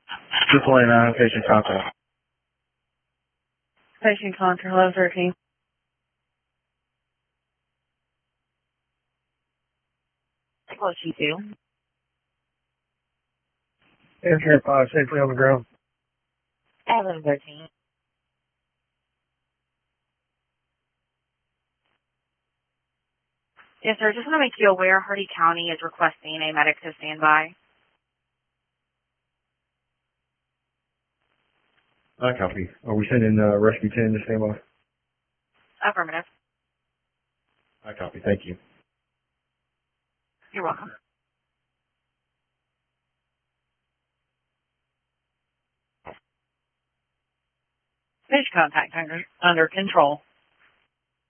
Triple A9, patient contact. Patient contact 1113. Close you to. Air 5, safely on the ground. 1113. Yes, sir. Just want to make you aware Hardy County is requesting a medic to stand by. I copy. Are we sending Rescue 10 to stand by? Affirmative. I copy. Thank you. You're welcome. Patient contact under control.